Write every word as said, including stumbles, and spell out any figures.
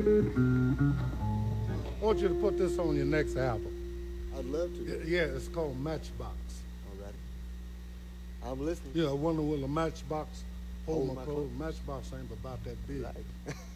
I want you to put this on your next album. I'd love to. Y- Yeah, it's called Matchbox. All right. I'm listening. Yeah, I wonder will a matchbox hold Hold my my clothes? clothes. Matchbox ain't about that big. Right.